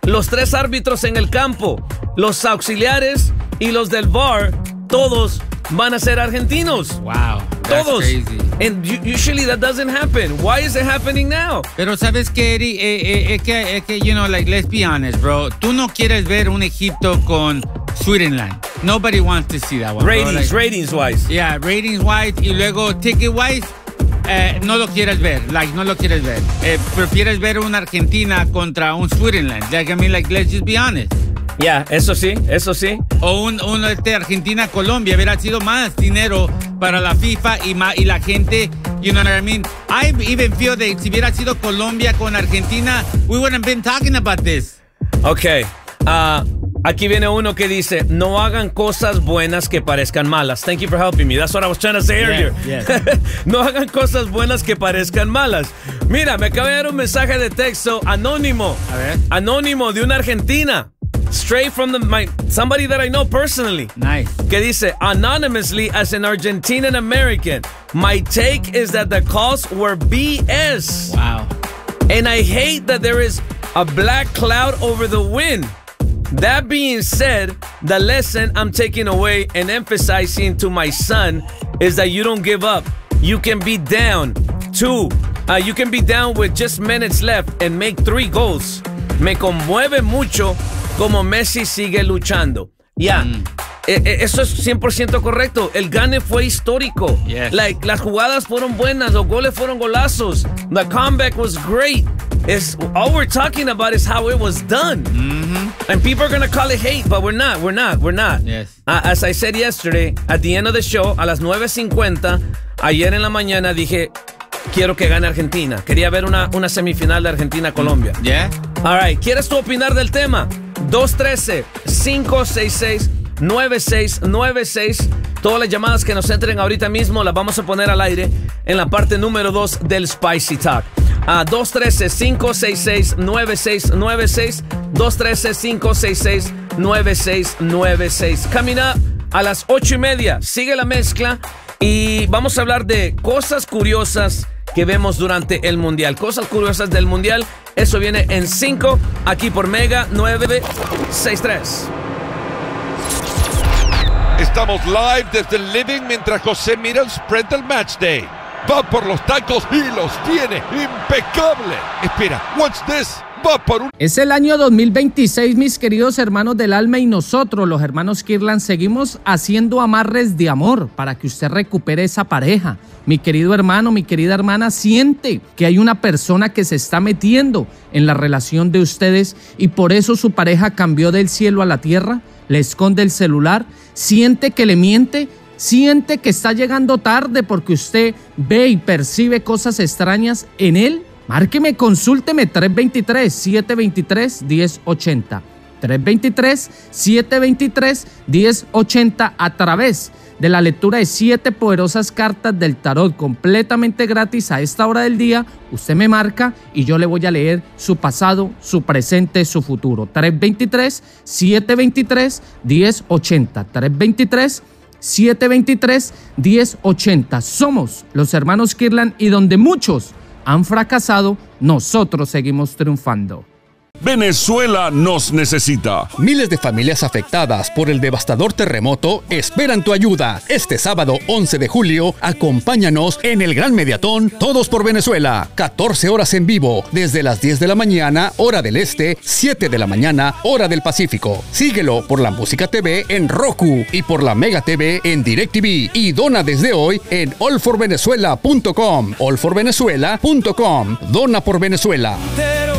los 3 árbitros en el campo, los auxiliares y los del VAR, todos van a ser argentinos. Wow, that's todos. crazy. And usually that doesn't happen. Why is it happening now? Pero sabes que, Eddie, es que, you know, like, let's be honest, bro. Tú no quieres ver un Egipto con Switzerland. Nobody wants to see that one. Ratings wise. Yeah, ratings wise y luego ticket wise. No lo quieres ver, no lo quieres ver. Prefieres ver una Argentina contra un Switzerland. Like, I mean, like, let's just be honest. Yeah, eso sí. O un Argentina-Colombia hubiera sido más dinero para la FIFA y la gente, you know what I mean? I even feel that si hubiera sido Colombia con Argentina, we wouldn't have been talking about this. Okay. Aquí viene uno que dice, no hagan cosas buenas que parezcan malas. Thank you for helping me. That's what I was trying to say earlier. Yes. No hagan cosas buenas que parezcan malas. Mira, me acaba de dar un mensaje de texto anónimo. A ver. Anónimo de una argentina. Straight from somebody that I know personally. Nice. Que dice, anonymously as an Argentinian American, my take is that the calls were BS. Wow. And I hate that there is a black cloud over the win. That being said, the lesson I'm taking away and emphasizing to my son is that you don't give up. You can be down. 2, you can be down with just minutes left and make 3 goals. Me conmueve mucho como Messi sigue luchando. Ya, eso es 100% correcto. El gane fue histórico. Yes. Like, las jugadas fueron buenas, los goles fueron golazos. The comeback was great. All we're talking about is how it was done. And people are going to call it hate, but we're not. Yes. As I said yesterday, at the end of the show, a las 9:50, ayer en la mañana dije, quiero que gane Argentina. Quería ver una semifinal de Argentina-Colombia. Yeah. All right, ¿quieres tú opinar del tema? 213-566-9696. Todas las llamadas que nos entren ahorita mismo las vamos a poner al aire en la parte número 2 del Spicy Talk. 213-566-9696. 213-566-9696. Coming up a las 8:30. Sigue la mezcla y vamos a hablar de cosas curiosas que vemos durante el Mundial. Cosas curiosas del Mundial. Eso viene en 5 aquí por Mega 963. Estamos live desde el living mientras José mira el spread del match day. Va por los tacos y los tiene impecable. Espera, what's this? Va por un... Es el año 2026, mis queridos hermanos del alma, y nosotros, los hermanos Kirlan, seguimos haciendo amarres de amor para que usted recupere esa pareja. Mi querido hermano, mi querida hermana, siente que hay una persona que se está metiendo en la relación de ustedes y por eso su pareja cambió del cielo a la tierra, le esconde el celular, siente que le miente, siente que está llegando tarde porque usted ve y percibe cosas extrañas en él. Márqueme, consúlteme 323-723-1080. 323-723-1080 a través de la lectura de 7 poderosas cartas del tarot completamente gratis a esta hora del día. Usted me marca y yo le voy a leer su pasado, su presente, su futuro. 323-723-1080. 323-723-1080. Somos los hermanos Kirlan y donde muchos han fracasado, nosotros seguimos triunfando. Venezuela nos necesita. Miles de familias afectadas por el devastador terremoto esperan tu ayuda. Este sábado 11 de julio, acompáñanos en el Gran Mediatón Todos por Venezuela. 14 horas en vivo, desde las 10 de la mañana, hora del este, 7 de la mañana, hora del Pacífico. Síguelo por la Música TV en Roku y por la Mega TV en DirecTV. Y dona desde hoy en allforvenezuela.com. allforvenezuela.com. Dona por Venezuela.